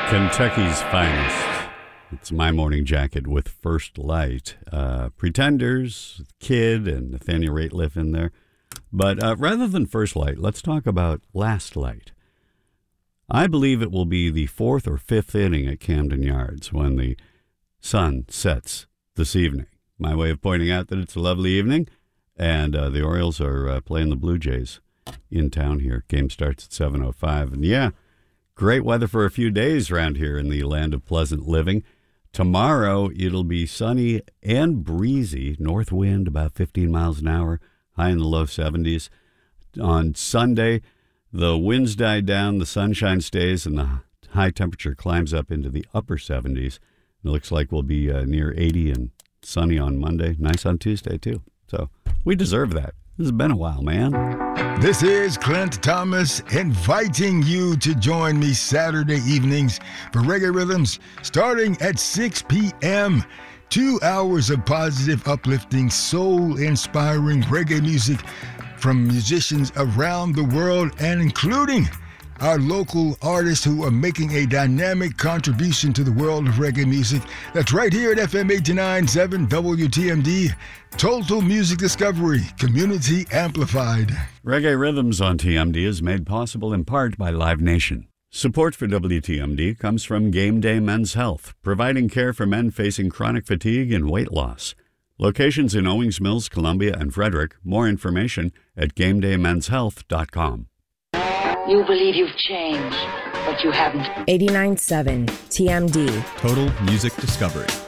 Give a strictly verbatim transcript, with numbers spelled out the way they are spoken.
Kentucky's finest. It's My Morning Jacket with First Light. Uh, Pretenders, Kid, and Nathaniel Rateliff in there. But uh, rather than First Light, let's talk about Last Light. I believe it will be the fourth or fifth inning at Camden Yards when the sun sets this evening. My way of pointing out that it's a lovely evening, and uh, the Orioles are uh, playing the Blue Jays in town here. Game starts at seven oh five, and yeah, great weather for a few days around here in the land of pleasant living. Tomorrow, it'll be sunny and breezy, north wind about fifteen miles an hour, high in the low seventies. On Sunday, the winds die down, the sunshine stays, and the high temperature climbs up into the upper seventies. It looks like we'll be uh, near eighty and sunny on Monday. Nice on Tuesday, too. So we deserve that. This has been a while, man. This is Clint Thomas inviting you to join me Saturday evenings for Reggae Rhythms starting at six p.m. Two hours of positive, uplifting, soul-inspiring reggae music from musicians around the world and including our local artists who are making a dynamic contribution to the world of reggae music. That's right here at F M eighty-nine point seven W T M D. Total Music Discovery, community amplified. Reggae Rhythms on T M D is made possible in part by Live Nation. Support for W T M D comes from Game Day Men's Health, providing care for men facing chronic fatigue and weight loss. Locations in Owings Mills, Columbia, and Frederick. More information at game day men's health dot com. You believe you've changed, but you haven't. eighty-nine point seven T M D. Total Music Discovery.